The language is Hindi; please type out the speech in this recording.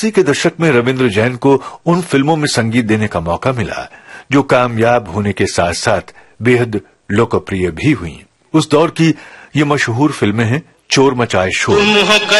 80 के दशक में रविंद्र जैन को उन फिल्मों में संगीत देने का मौका मिला जो कामयाब होने के साथ साथ बेहद लोकप्रिय भी हुई। उस दौर की ये मशहूर फिल्में हैं चोर मचाए शोर,